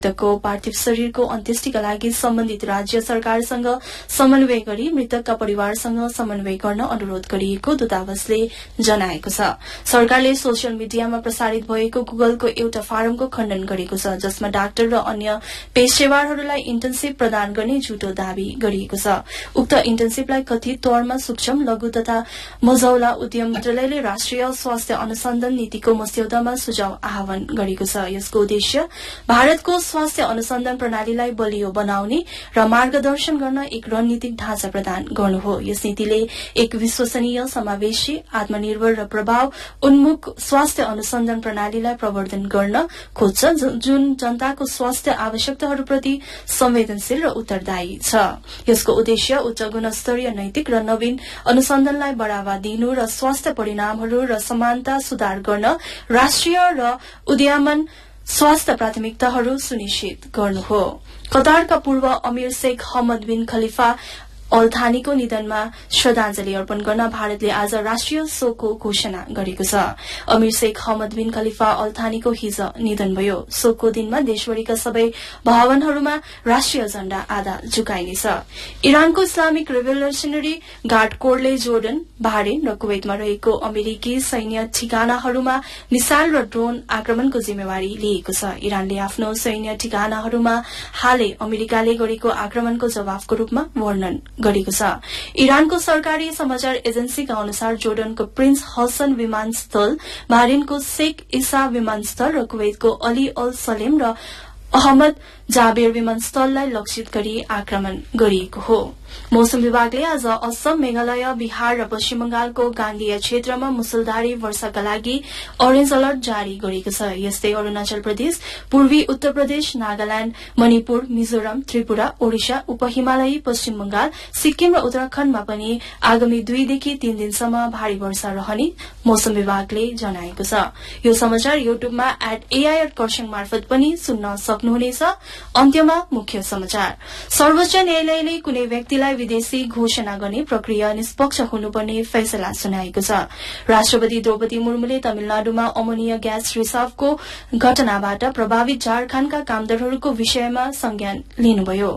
मृतकको पार्थिव शरीरको अन्त्येष्टिका लागि सम्बन्धित राज्य सरकारसँग समन्वय गरी मृतकका परिवारसँग समन्वय गर्न अनुरोध गरिएको दूतावासले जनाएको छ। सरकारले सोसियल मिडियामा प्रसारित भएको गुगलको एउटा फारमको खण्डन गरेको छ, जसमा डाक्टर र अन्य पेशेवरहरूलाई इन्टर्नशिप प्रदान गर्ने झुटो दावी गरिएको छ। उक्त इन्टर्नशिपलाई कथित तौरमा सूक्ष्म, लघु तथा मझौला उद्यम मन्त्रालयले राष्ट्रिय स्वास्थ्य अनुसन्धान नीतिको मस्यौदामा सुझाव आह्वान गरेको छ। यसको उद्देश्य भारतको स्वास्थ्य अनुसन्धान प्रणालीलाई बलियो बनाउने र मार्गदर्शन गर्न एक रणनीतिक ढाँचा प्रदान गर्नु हो। यस नीतिले एक विश्वसनीय, समावेशी, आत्मनिर्भर र प्रभाव उन्मुख स्वास्थ्य अनुसन्धान प्रणालीलाई प्रवर्धन गर्न खोज्छ, जुन जनताको स्वास्थ्य आवश्यकताहरूप्रति संवेदनशील र उत्तरदायी छ। यसको उद्देश्य उच्च गुणस्तरीय, नैतिक र नवीन अनुसन्धानलाई बढ़ावा दिनु र स्वास्थ्य परिणामहरू र समानता सुधार गर्न राष्ट्रिय र उदीयमान स्वास्थ्य प्राथमिकताहरू सुनिश्चित गर्नु हो। कतारका पूर्व अमीर शेख हमद बिन खलिफा अल थानीको निधनमा श्रद्धांजलि अर्पण गर्न भारतले आज राष्ट्रिय शोकको घोषणा गरेको छ। अमीर शेख हमद बिन खलिफा अल थानीको हिज निधन भयो। शोकको दिनमा देशभरिका सबै भवनहरूमा राष्ट्रिय झण्डा आधा झुकाइनेछ। इरानको इस्लामिक रेभोल्युसनरी गार्ड कोरले जोर्डन, बहरीन र कुवैतमा रहेको अमेरिकी सैन्य ठिकानाहरूमा मिसाइल र ड्रोन आक्रमणको जिम्मेवारी लिएको छ। इरानले आफ्नो सैन्य ठिकानाहरूमा हालै अमेरिकाले गरेको आक्रमणको जवाफको रूपमा वर्णन गरेको छ। इरानको सरकारी समाचार एजेन्सीका अनुसार जोर्डनको प्रिन्स हसन विमानस्थल, बहरीनको शेख ईसा विमानस्थल र कुवैतको अली अल सलेम र अहमद जाबेर विमानस्थललाई लक्षित गरी आक्रमण गरिएको हो। मौसम विभागले आज असम, मेघालय, बिहार र पश्चिम बंगालको गांगेय क्षेत्रमा मुसलधारे वर्षाका लागि अरेन्ज अलर्ट जारी गरेको छ। यस्तै अरूणाचल प्रदेश, पूर्वी उत्तर प्रदेश, नागाल्याण्ड, मणिपुर, मिजोरम, त्रिपुरा, ओडिशा, उपहिमालयी पश्चिम बंगाल, सिक्किम र उत्तराखण्डमा पनि आगामी 2 देखि 3 दिनसम्म भारी वर्षा रहने मौसम विभागले जनाएको छ। यो समाचार युट्युबमा @AIR खरसाङ मार्फत पनि सुन्न सक्नुहुनेछ। अन्त्यमा मुख्य समाचार। सर्वोच्च न्यायालयले कुनै व्यक्तिलाई विदेशी घोषणा गर्ने प्रक्रिया निष्पक्ष हुनुपर्ने फैसला सुनाएको छ। राष्ट्रपति द्रौपदी मुर्मुले तमिलनाडुमा अमोनिया ग्यास रिजर्भको घटनाबाट प्रभावित झारखण्डका कामदारहरूको विषयमा संज्ञान लिनुभयो।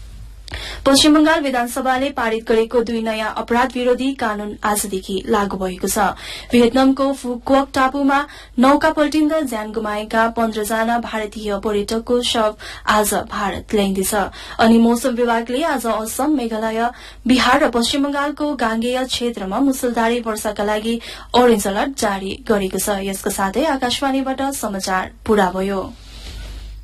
पश्चिम बंगाल विधानसभाले पारित गरेको 2 नयाँ अपराध विरोधी कानून आजदेखि लागू भएको छ। भियतनामको फुक्वक टापुमा नौका पल्टिँदा ज्यान गुमाएका 15 जना भारतीय पर्यटकको शव आज भारत ल्याइँदैछ। अनि मौसम विभागले आज असम, मेघालय, बिहार र पश्चिम बंगालको गांगेय क्षेत्रमा मुसलधारे वर्षाका लागि अरेन्ज अलर्ट जारी गरेको छ। यसको साथै आकाशवाणीबाट समाचार पूरा भयो।